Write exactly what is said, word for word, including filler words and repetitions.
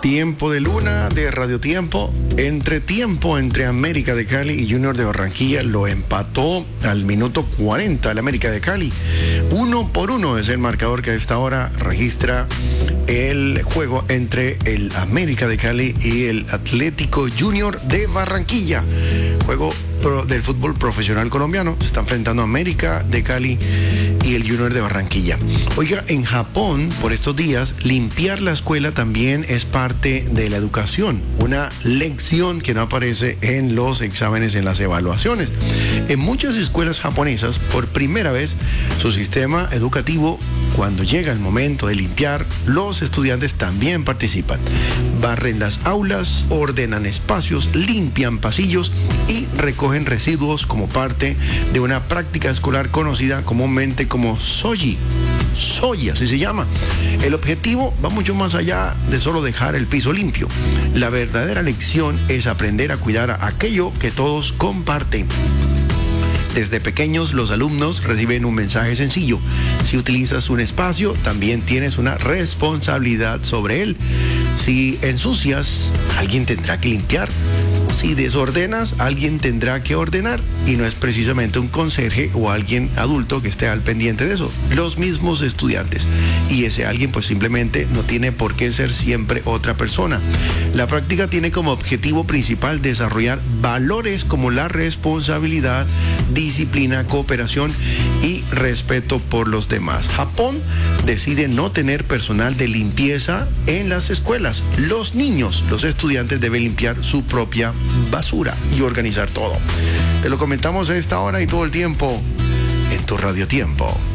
Tiempo de Luna de Radio Tiempo. Entre tiempo entre América de Cali y Junior de Barranquilla lo empató al minuto cuarenta el América de Cali. Uno por uno es el marcador que a esta hora registra el juego entre el América de Cali y el Atlético Junior de Barranquilla. Juego pro del fútbol profesional colombiano. Se está enfrentando América de Cali y el Junior de Barranquilla. Oiga, en Japón, por estos días, limpiar la escuela también es parte de la educación. Una lección que no aparece en los exámenes, en las evaluaciones. En muchas escuelas japonesas, por primera vez, su sistema educativo, cuando llega el momento de limpiar, los estudiantes también participan. Barren las aulas, ordenan espacios, limpian pasillos y recogen residuos como parte de una práctica escolar conocida comúnmente como soji. Soji, así se llama. El objetivo va mucho más allá de solo dejar el piso limpio. La verdadera lección es aprender a cuidar a aquello que todos comparten. Desde pequeños, los alumnos reciben un mensaje sencillo. Si utilizas un espacio, también tienes una responsabilidad sobre él. Si ensucias, alguien tendrá que limpiar. Si desordenas, alguien tendrá que ordenar. Y no es precisamente un conserje o alguien adulto que esté al pendiente de eso. Los mismos estudiantes. Y ese alguien pues simplemente no tiene por qué ser siempre otra persona. La práctica tiene como objetivo principal desarrollar valores como la responsabilidad, disciplina, cooperación y respeto por los demás. Japón decide no tener personal de limpieza en las escuelas. Los niños, los estudiantes deben limpiar su propia basura y organizar todo. Te lo comentamos a esta hora y todo el tiempo en tu Radio Tiempo.